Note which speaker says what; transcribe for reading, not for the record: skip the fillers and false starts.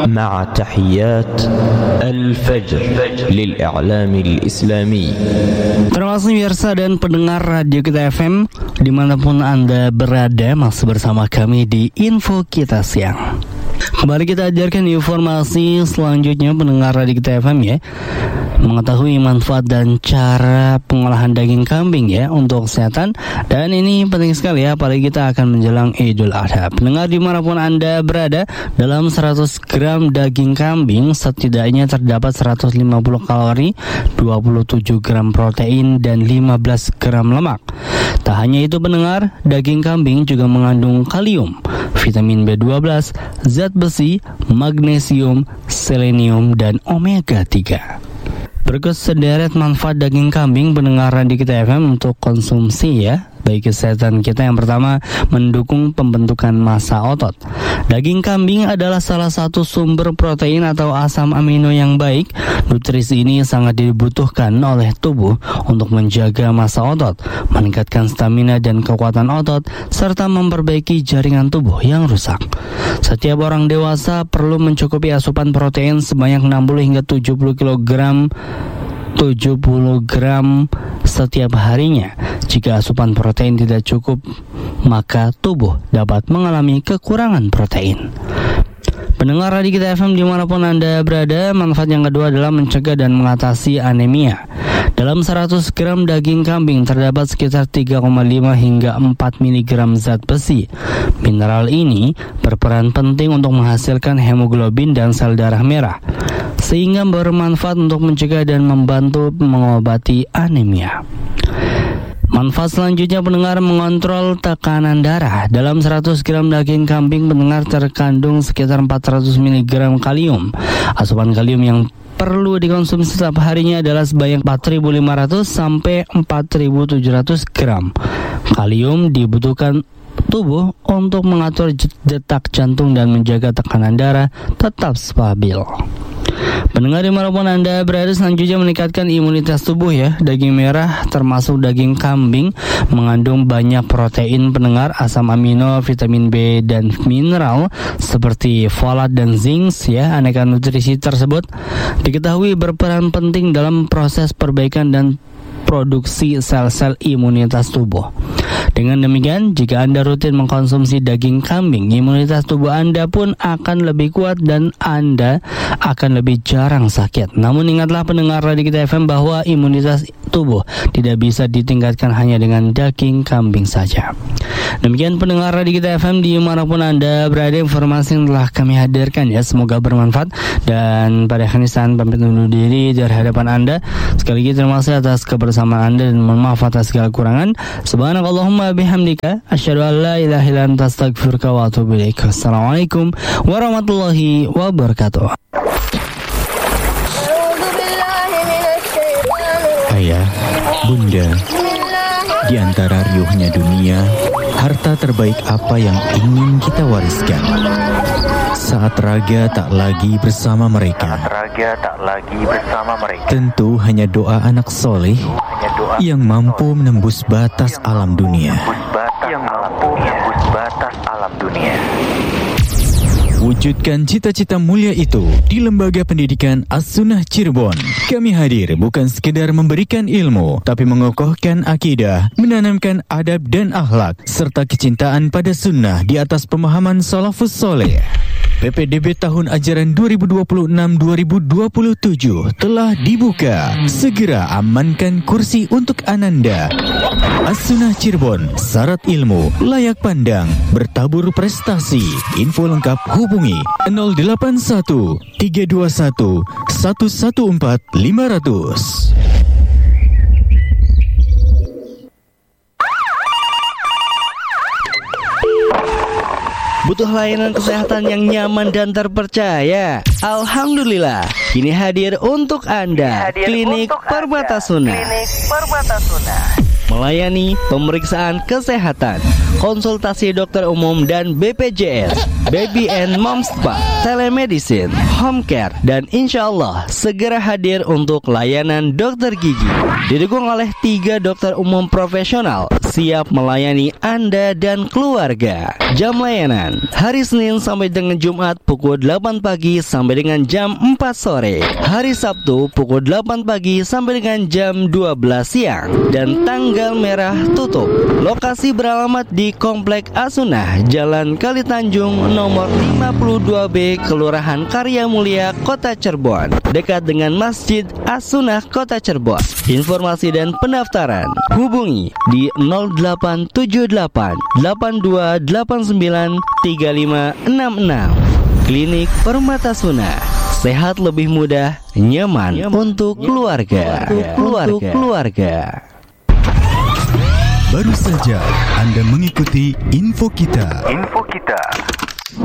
Speaker 1: مع تحيات الفجر للإعلام الإسلامي.
Speaker 2: Terima kasih pemirsa dan pendengar Radio Kita FM dimanapun Anda berada, masih bersama kami di Info Kita Siang. Kembali kita ajarkan informasi selanjutnya pendengar Radio Kita FM ya, mengetahui manfaat dan cara pengolahan daging kambing ya untuk kesehatan. Dan ini penting sekali ya, apalagi kita akan menjelang Idul Adha. Pendengar dimanapun Anda berada, dalam 100 gram daging kambing setidaknya terdapat 150 kalori, 27 gram protein, dan 15 gram lemak. Tak hanya itu pendengar, daging kambing juga mengandung kalium, vitamin B12, zat besi, magnesium, selenium, dan omega 3. Berikut sederet manfaat daging kambing pendengar Radio Kita FM untuk konsumsi ya, bagi kesehatan kita. Yang pertama, mendukung pembentukan massa otot. Daging kambing adalah salah satu sumber protein atau asam amino yang baik. Nutrisi ini sangat dibutuhkan oleh tubuh untuk menjaga massa otot, meningkatkan stamina dan kekuatan otot, serta memperbaiki jaringan tubuh yang rusak. Setiap orang dewasa perlu mencukupi asupan protein sebanyak 60 hingga 70 gram setiap harinya. Jika asupan protein tidak cukup, maka tubuh dapat mengalami kekurangan protein. Pendengar Radio Kita FM dimanapun Anda berada, manfaat yang kedua adalah mencegah dan mengatasi anemia. Dalam 100 gram daging kambing terdapat sekitar 3,5 hingga 4 mg zat besi. Mineral ini berperan penting untuk menghasilkan hemoglobin dan sel darah merah, sehingga bermanfaat untuk mencegah dan membantu mengobati anemia. Manfaat selanjutnya pendengar, mengontrol tekanan darah. Dalam 100 gram daging kambing pendengar terkandung sekitar 400 mg kalium. Asupan kalium yang perlu dikonsumsi setiap harinya adalah sebanyak 4.500 sampai 4.700 gram. Kalium dibutuhkan tubuh untuk mengatur detak jantung dan menjaga tekanan darah tetap stabil. Pendengar dimanapun Anda berada, selanjutnya meningkatkan imunitas tubuh ya. Daging merah termasuk daging kambing mengandung banyak protein pendengar, asam amino, vitamin B, dan mineral seperti folat dan zinc ya. Aneka nutrisi tersebut diketahui berperan penting dalam proses perbaikan dan produksi sel-sel imunitas tubuh. Dengan demikian, jika Anda rutin mengkonsumsi daging kambing, imunitas tubuh Anda pun akan lebih kuat dan Anda akan lebih jarang sakit. Namun ingatlah pendengar Radio Kita FM bahwa imunitas tubuh tidak bisa ditingkatkan hanya dengan daging kambing saja. Demikian pendengar Radio Kita FM dimanapun Anda berada, informasi yang telah kami hadirkan ya, semoga bermanfaat. Dan pada khanisan pamit undur diri dari hadapan Anda. Sekali lagi terima kasih atas kebersamaan Anda dan mohon maaf atas segala kurangan. Subhanakallahumma bihamdika asyhadu an la ilaha illa anta astaghfiruka wa atubu ilaik. Assalamualaikum warahmatullahi wabarakatuh.
Speaker 3: Ayah, bunda, di antara riuhnya dunia, harta terbaik apa yang ingin kita wariskan? Saat raga tak lagi bersama mereka, tentu hanya doa anak soleh yang mampu menembus batas alam dunia. Wujudkan cita-cita mulia itu di Lembaga Pendidikan As-Sunnah Cirebon. Kami hadir bukan sekedar memberikan ilmu, tapi mengokohkan akidah, menanamkan adab dan akhlak, serta kecintaan pada sunnah di atas pemahaman salafus soleh. PPDB tahun ajaran 2026-2027 telah dibuka. Segera amankan kursi untuk Ananda. As-Sunnah Cirebon, syarat ilmu, layak pandang, bertabur prestasi. Info lengkap hubungi 081 321 114 500.
Speaker 2: Butuh layanan kesehatan yang nyaman dan terpercaya? Alhamdulillah, kini hadir untuk Anda Klinik Permata Sunnah. Melayani pemeriksaan kesehatan, konsultasi dokter umum dan BPJS, baby and mom spa, telemedicine, home care, dan insya Allah segera hadir untuk layanan dokter gigi. Didukung oleh 3 dokter umum profesional siap melayani Anda dan keluarga. Jam layanan hari Senin sampai dengan Jumat pukul 8 pagi sampai dengan jam 4 sore. Hari Sabtu pukul 8 pagi sampai dengan jam 12 siang. Dan tanggal merah tutup. Lokasi beralamat di Komplek As-Sunnah, Jalan Kali Tanjung, nomor 52B, Kelurahan Karya Mulia, Kota Cirebon, dekat dengan Masjid As-Sunnah, Kota Cirebon. Informasi dan pendaftaran hubungi di 0878 8289 3566. Klinik Permata Sunnah, sehat lebih mudah, nyaman untuk keluarga.
Speaker 3: Baru saja Anda mengikuti info kita.